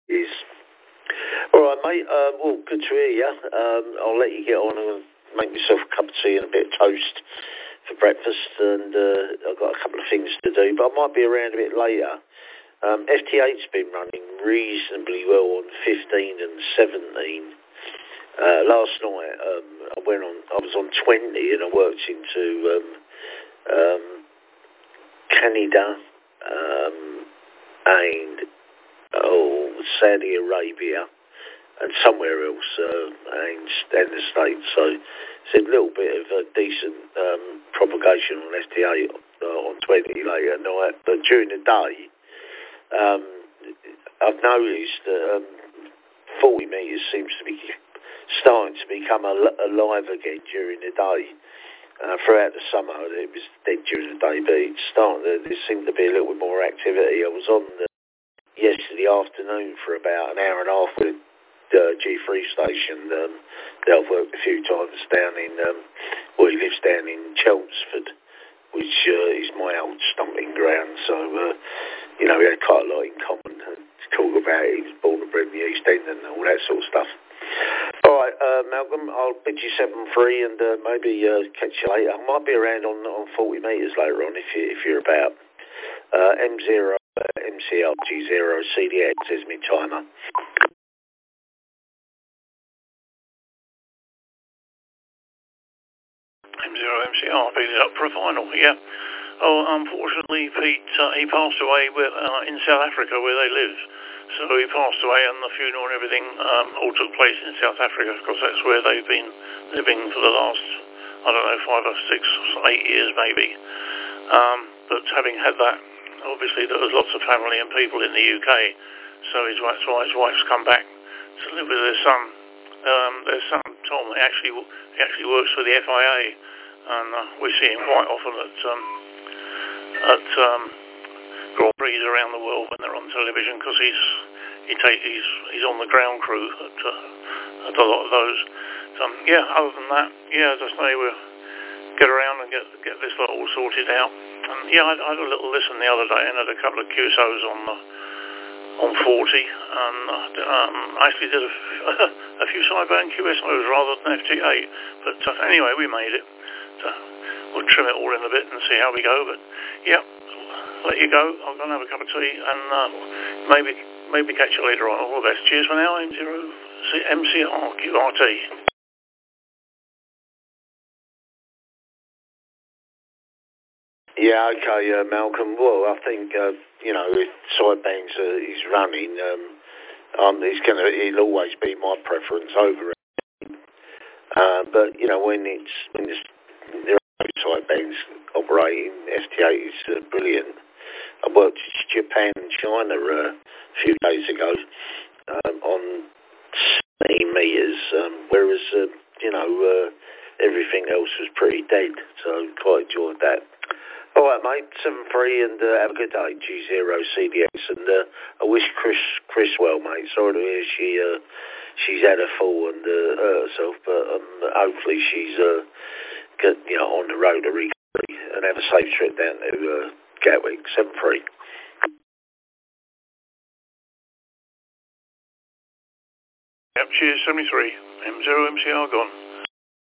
Is all right, mate. Well, good to hear you. I'll let you get on and make myself a cup of tea and a bit of toast for breakfast, and I've got a couple of things to do, but I might be around a bit later. FT8's been running reasonably well on 15 and 17. Last night I was on 20 and I worked into Canada and Saudi Arabia and somewhere else and the States. So it's a little bit of a decent propagation on FT8 on 20 later at night, but during the day I've noticed that 40 metres seems to be starting to become alive again during the day. Throughout the summer, it was dead during the day, but there seemed to be a little bit more activity. I was on yesterday afternoon for about an hour and a half with the G3 station that I've worked a few times down in, he lives down in Chelmsford, which is my old stomping ground. So, we had quite a lot in common to talk about. He was born and bred in the East End and all that sort of stuff. All right, Malcolm, I'll bid you 7-3 and maybe catch you later. I might be around on 40 metres later on if you're about. M0, MCL, G0, CDX is my timer. M0, MCR, beat it up for a final, yeah. Oh, unfortunately, Pete, he passed away in South Africa where they live. So he passed away and the funeral and everything all took place in South Africa because that's where they've been living for the last, 5 or 6 or 8 years maybe. But having had that, obviously there was lots of family and people in the UK. So his wife's come back to live with their son. Their son, Tom, he actually works for the FIA. And we see him quite often at Grand Prix around the world when they're on television because he's on the ground crew at a lot of those. So, other than that, as I say, we'll get around and get this lot all sorted out. And I had a little listen the other day and had a couple of QSOs on 40 and actually did a few Cyburn QSOs rather than FT8. But anyway, we made it. We'll trim it all in a bit and see how we go. But let you go. I'm going to have a cup of tea and maybe catch you later on. All the best. Cheers for now. MCR QRT. Yeah, okay, Malcolm. Well, I think if Cybanks is running, it'll always be my preference over it. But when there are Cybanks operating, FT8 is brilliant. I worked in Japan and China a few days ago on 17 metres, whereas everything else was pretty dead. So quite enjoyed that. All right, mate. 7-3 and have a good day. G0 CDX and I wish Chris well, mate. Sorry to hear she's had a fall and hurt herself, but hopefully she's on the road to recovery and have a safe trip down to Gatwick. 7-3. Yep, cheers. 73. M0 MCR gone.